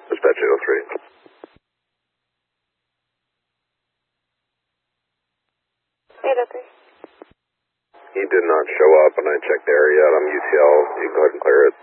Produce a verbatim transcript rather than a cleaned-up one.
Dispatch eight oh three. eight oh three. He did not show up, and I checked the area out on U T L. You can go ahead and clear it.